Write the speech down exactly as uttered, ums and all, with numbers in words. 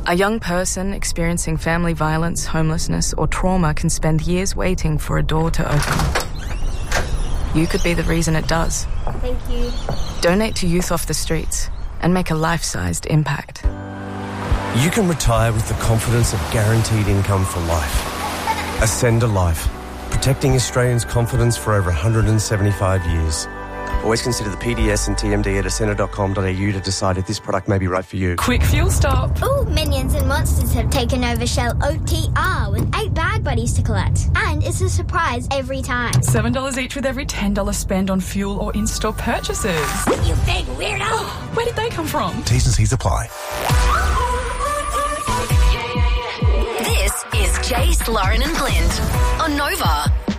A young person experiencing family violence, homelessness, or trauma can spend years waiting for a door to open. You could be the reason it does. Thank you. Donate to Youth Off the Streets and make a life-sized impact. You can retire with the confidence of guaranteed income for life. Ascend a Life, protecting Australians' confidence for over one hundred seventy-five years. Always consider the P D S and T M D at ascender dot com dot a u to decide if this product may be right for you. Quick fuel stop. Ooh, Minions and Monsters have taken over Shell O T R with eight bag buddies to collect. And it's a surprise every time. seven dollars each with every ten dollars spend on fuel or in-store purchases. You big weirdo! Where did they come from? T's and C's apply. This is Jace, Lauren and Blind on Nova.